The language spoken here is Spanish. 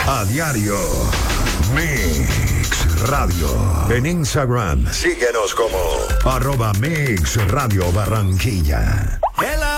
A diario. Mix Radio. En Instagram, síguenos como @Mix Radio Barranquilla.